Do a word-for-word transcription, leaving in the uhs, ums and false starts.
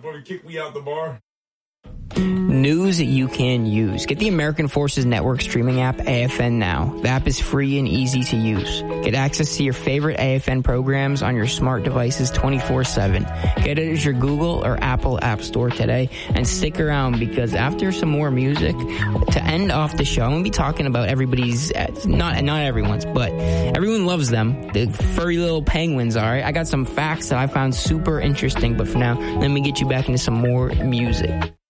brother kicked me out the bar. News that you can use. Get the American Forces Network streaming app A F N now. The app is free and easy to use. Get access to your favorite A F N programs on your smart devices twenty-four seven. Get it as your Google or Apple App Store today and stick around because after some more music, to end off the show, I'm going to be talking about everybody's, not not everyone's, but everyone loves them. The furry little penguins, all right? I got some facts that I found super interesting, but for now, let me get you back into some more music.